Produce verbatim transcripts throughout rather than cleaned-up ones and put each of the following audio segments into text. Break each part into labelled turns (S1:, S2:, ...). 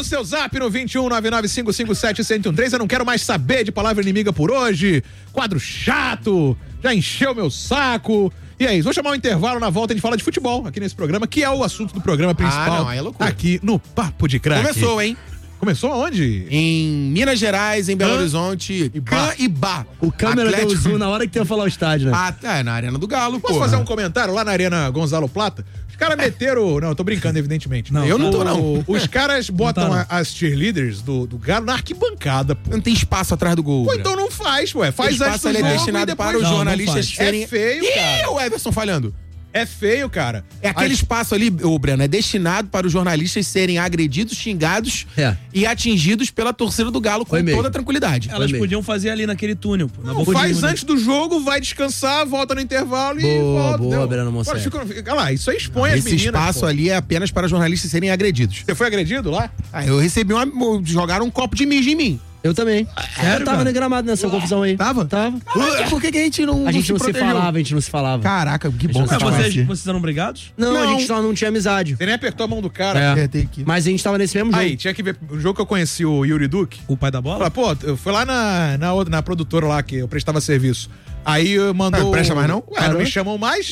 S1: no seu zap no vinte e um, nove nove cinco cinco sete, um zero um três. Eu não quero mais saber de palavra inimiga por hoje. Quadro chato, já encheu meu saco. E é isso, vou chamar um intervalo, na volta a gente fala de futebol aqui nesse programa, que é o assunto do programa principal.
S2: Ah, não, aí é loucura.
S1: Aqui no Papo de Craque.
S2: Começou, hein?
S1: Começou aonde?
S2: Em Minas Gerais, em Belo
S1: Hã?
S2: Horizonte,
S1: Ibá.
S2: Cã Ibá.
S3: O câmera deu
S2: Atlético...
S3: zoom na hora que tem que falar o estádio, né?
S2: Ah, é, na Arena do Galo, pô.
S1: Posso fazer um comentário lá na Arena Gonzalo Plata? Os caras meteram... Não, eu tô brincando, evidentemente.
S2: Não, eu não tô,
S1: O-
S2: não.
S1: Os caras botam
S3: tá,
S1: a- as cheerleaders do, do Galo na arquibancada, pô.
S2: Não tem espaço atrás do gol.
S1: Pô,
S2: Breno.
S1: então não faz, ué. Faz
S2: o
S1: antes
S2: espaço
S1: do
S2: ali
S1: jogo
S2: é
S1: e
S2: destinado
S1: depois
S2: para os
S3: Não, não
S2: jornalistas
S3: faz.
S2: serem...
S1: É feio, cara.
S2: Ih, o Everson falhando.
S1: É feio, cara.
S2: É aquele
S1: As-
S2: espaço ali, ô Breno, é destinado para os jornalistas serem agredidos, xingados
S3: É.
S2: e atingidos pela torcida do Galo com
S3: Foi mesmo.
S2: toda tranquilidade.
S4: Elas
S3: meio.
S4: podiam fazer ali naquele túnel, pô. Na
S1: Não,
S4: boca
S1: faz
S4: de-
S1: antes do jogo, vai descansar, volta no intervalo e
S3: Boa,
S1: volta.
S3: boa,
S1: entendeu?
S3: Breno
S1: Agora
S3: Monserrat.
S1: fica- fica lá, isso aí expõe as
S2: Esse
S1: meninas.
S2: espaço
S1: pô.
S2: ali é apenas para jornalistas serem agredidos.
S1: Você foi agredido lá?
S2: Ah, eu recebi uma... Jogaram um copo de mijo em mim.
S3: Eu também.
S1: Sério,
S3: eu tava
S1: cara?
S3: no gramado nessa confusão aí.
S2: Tava?
S3: Tava.
S2: Caraca, por que, que a gente não
S3: A gente não se
S2: protegeu?
S3: falava, a gente não se falava.
S2: Caraca, que bom
S3: não
S2: que
S4: Ah,
S2: eu tava
S4: vocês,
S2: aqui.
S4: vocês eram brigados?
S3: Não, a
S2: Não.
S3: gente só não tinha amizade.
S1: Você nem apertou a mão do cara.
S3: É.
S2: Apertei aqui.
S3: Mas a gente tava nesse mesmo jogo.
S1: Aí, tinha que ver o jogo que eu conheci o Yuri Duque.
S4: O pai da bola?
S1: Falei, pô, eu fui lá na, na, outra- na produtora lá que eu prestava serviço. Aí eu mandou.
S2: Ah, não presta mais não?
S1: Ué, não
S3: Caramba.
S1: me chamam mais?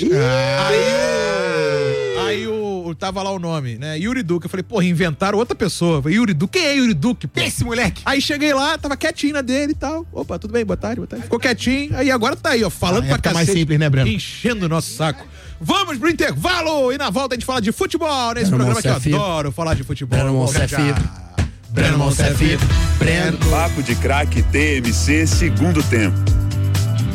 S1: Aí, aí o, tava lá o nome, né? Yuri Duque. Eu falei, porra, inventaram outra pessoa. Eu falei, Yuri Duque? Quem é Yuri Duque, pô?
S2: Esse moleque.
S1: Aí cheguei lá, tava quietinho na dele e tal. Opa, tudo bem, boa tarde, boa tarde. Ficou quietinho. Aí agora tá aí, ó, falando
S2: Ah,
S1: pra
S2: época
S1: cacete.
S2: mais simples, né, Breno?
S1: Enchendo o nosso saco. Vamos pro intervalo e na volta a gente fala de futebol nesse
S3: Breno
S1: programa que eu
S3: Monsef.
S1: adoro falar de futebol.
S3: Breno Monsef.
S1: Já, já.
S3: Breno Monsef. Breno.
S5: Papo de Craque T M C segundo tempo.